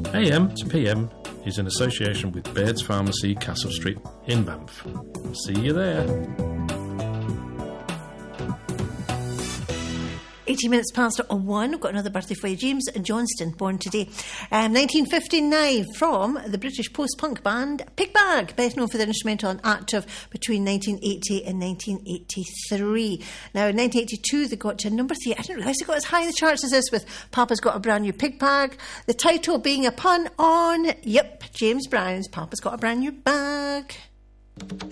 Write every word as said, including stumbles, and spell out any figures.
A M to P M is in association with Baird's Pharmacy, Castle Street in Banff. See you there. eighteen minutes past one. I've got another birthday for you. James Johnston, born today. Um, nineteen fifty-nine, from the British post-punk band Pigbag, best known for their instrumental and active between nineteen eighty and nineteen eighty-three. Now, in nineteen eighty-two, they got to number three. I didn't realise they got as high in the charts as this with Papa's Got a Brand New Pig Bag. The title being a pun on, yep, James Brown's Papa's Got a Brand New Bag.